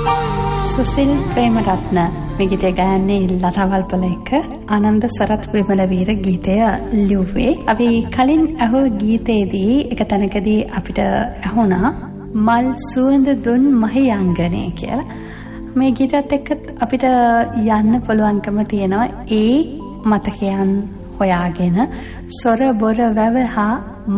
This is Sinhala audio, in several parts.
සුසිල් ප්‍රේමරත්න මේ ගීතය ගයන්නේ ලතාවල්පල එක ආනන්ද සරත් විමලවීර ගීතය ලිව්වේ. අපි කලින් අහු ගීතයේදී එක තැනකදී අපිට ඇහුණා මල් සුවඳ දුන් මහියංගනේ කියලා. මේ ගීතයත් එක්ක අපිට යන්න පුළුවන්කම තියෙනවා ඒ මතකයන් හොයාගෙන සොර බොර වැව හා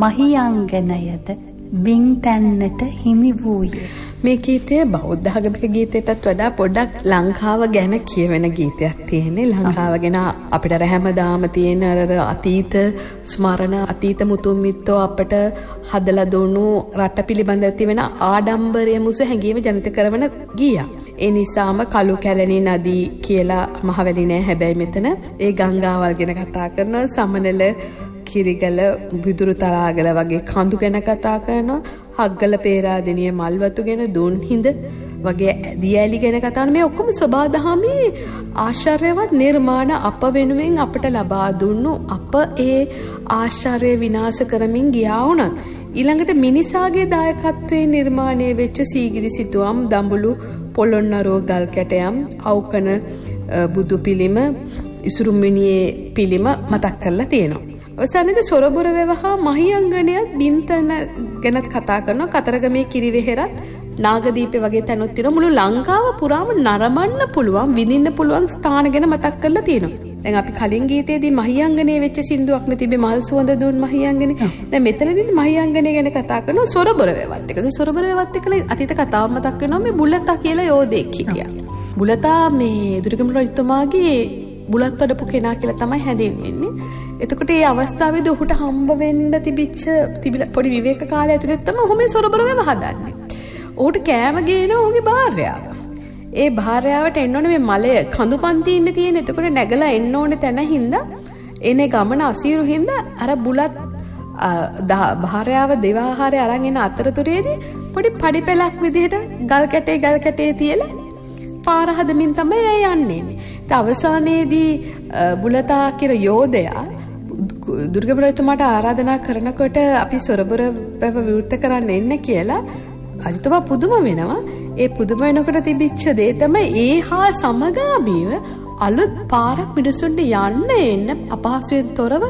මහියංගනයද වින් තැන්නට හිමි වූයේ. මේ ගීතය බෞද්ධ ආගමික ගීතයටත් වඩා පොඩ්ඩක් ලංකාව ගැන කියවෙන ගීතයක් තියෙන්නේ. ලංකාව ගැන අපිට හැමදාම තියෙන අතීත ස්මරණ අතීත මුතුන් මිත්තෝ අපට හදලා දුන්නු රට පිළිබඳ තිබෙන ආඩම්බරය මුසු හැඟීම ජනිත කරන ගීයක්. ඒ නිසාම කළු කැලණි නදී කියලා මහවැලි නෑ හැබැයි මෙතන ඒ ගංගාවල් ගැන කතා කරනවා. සමනල කිරිගල විදුරු තලාගල වගේ කඳු ගැන කතා කරනවා. හග්ගල පේරාදෙනිය මල්වතු ගැන දුන් හිඳ වගේ දියැලි ගැන කතා කරන මේ ඔක්කොම සබාදහමේ ආශ්චර්යවත් නිර්මාණ අප වෙනුවෙන් අපට ලබා දුන්නු. අප ඒ ආශ්චර්ය විනාශ කරමින් ගියා වුණත් ඊළඟට මිනිසාගේ දායකත්වයෙන් නිර්මාණය වෙච්ච සීගිරි සිතුවම් දඹුලු පොළොන්නරුව ගල් කැටයම් අවකන බුදු පිළිම ඉසුරුමිනියේ පිළිම මතක් කරලා තියෙනවා. අවසානයේදී සොරබොර වැව හා මහියංගනයත් බින්තන ගැනත් කතා කරනවා. කතරගමේ කිරිවෙහෙරත් නාගදීපේ වගේ තැනුත් තියෙනවා. මුළු ලංකාව පුරාම නරඹන්න පුළුවන් විඳින්න පුළුවන් ස්ථාන ගැන මතක් කරලා තියෙනවා. දැන් අපි කලින් ගීතයේදී මහියංගනේ වෙච්ච සින්දුවක් නේ තිබේ මල් සුවඳ දුන් මහියංගනේ. දැන් මෙතනදී මහියංගනේ ගැන කතා කරනවා සොරබොර වැවත් එක්ක. දැන් සොරබොර වැවත් එක්කලා අතීත කතාව මතක් වෙනවා. මේ බුලතා කියලා යෝධයෙක් හිටියා. බුලතා මේ දුර්ගම රජතුමාගේ බුලත් වඩපු කෙනා කියලා තමයි හැඳින්වෙන්නේ. එතකොට මේ අවස්ථාවේදී ඔහුට හම්බ වෙන්න තිබිච්ච පොඩි විවේක කාලය ඇතුළේ තමයි ඔහු මේ සොරබොර වැව හදන්නේ. ඔහුට කෑම ගේන ඔහුගේ භාර්යාව. ඒ භාර්යාවට එන්න ඕනේ මේ මලය කඳුපන්ති ඉන්න තියෙන. එතකොට නැගලා එන්න ඕනේ තැන හින්දා එනේ ගමන අසීරු හින්දා අර බුලත් භාර්යාව දේවාහාරය අරන් එන අතරතුරේදී පොඩි පඩි පෙලක් විදිහට ගල් කැටේ තියලා පාර හදමින් තමයි ඒ යන්නේ. ඒත් අවසානයේදී බුලතා කියන යෝධයා දුර්ගම රජතුමාට ආරාධනා කරනකොට අපි සොරබොර වැව විවෘත කරන්න එන්න කියලා රජතුමා පුදුම වෙනවා. ඒ පුදුම වෙනකොට තිබිච්ච දේ තමයි ඒ හා සමගාමීව අලුත් පාරක් මිනිසුන්ට යන්න එන්න අපහසුයෙන් තොරව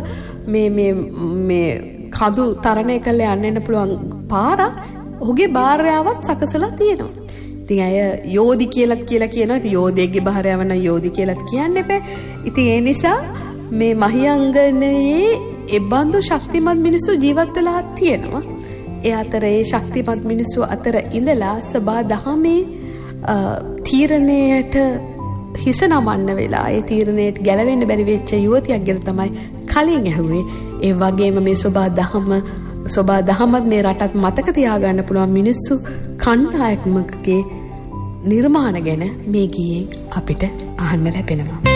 මේ කඳු තරණය කරලා යන්න පුළුවන් පාරක් ඔහුගේ භාර්යාවත් සකසලා තියෙනවා. ඉතින් අය යෝධි කියලා කියනවා. ඉතින් යෝධයෙක්ගේ භාර්යාව නම් යෝධි කියලාත් කියන්න එපා. ඉතින් ඒ නිසා මේ මහියංගනයේ එබඳු ශක්තිමත් මිනිස්සු ජීවත් වෙලා තියෙනවා. ඒ අතර ඒ ශක්තිමත් මිනිස්සු අතර ඉඳලා සබා දහමේ තීරණයට හිස නමන්න වෙලා ඒ තීරණයට ගැලවෙන්න බැරි වෙච්ච යුවතියක් ගැන තමයි කලින් ඇහුවේ. ඒ වගේම මේ සබා දහමත් මේ රටත් මතක තියාගන්න පුළුවන් මිනිස්සු කණ්ඩායමකගේ නිර්මාණ ගැන මේ ගීයෙන් අපිට අහන්න ලැබෙනවා.